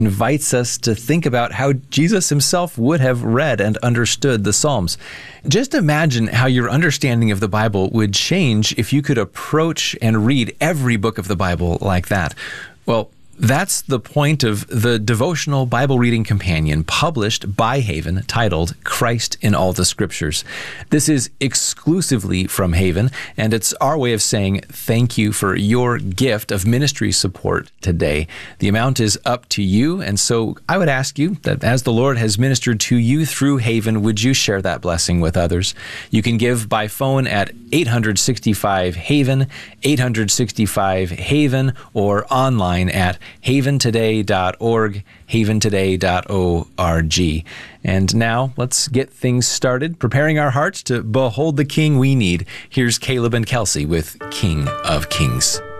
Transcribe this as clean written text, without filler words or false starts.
invites us to think about how Jesus himself would have read and understood the Psalms. Just imagine how your understanding of the Bible would change if you could approach and read every book of the Bible like that. Well, that's the point of the devotional Bible reading companion published by Haven titled Christ in All the Scriptures. This is exclusively from Haven, and it's our way of saying thank you for your gift of ministry support today. The amount is up to you, and so I would ask you that as the Lord has ministered to you through Haven, would you share that blessing with others? You can give by phone at 865-HAVEN, 865-HAVEN, or online at haventoday.org, haventoday.org. And now let's get things started, preparing our hearts to behold the King we need. Here's Caleb and Kelsey with King of Kings.